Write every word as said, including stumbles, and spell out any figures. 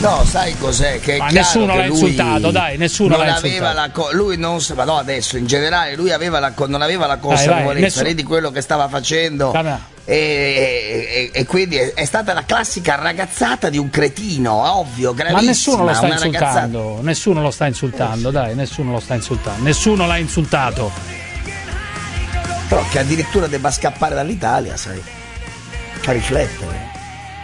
No, sai cos'è? Che è Ma chiaro nessuno che l'ha lui insultato, dai, nessuno non l'ha aveva insultato. la co- lui non s- ma no, adesso in generale lui aveva la co- non aveva la consapevolezza nessuno- né di quello che stava facendo. Calma. E, e- e quindi è, è stata la classica ragazzata di un cretino, ovvio, Ma gravissima. nessuno lo sta una insultando, ragazzata- nessuno lo sta insultando, dai, nessuno lo sta insultando, nessuno l'ha insultato. Però che addirittura debba scappare dall'Italia, sai, fa riflettere.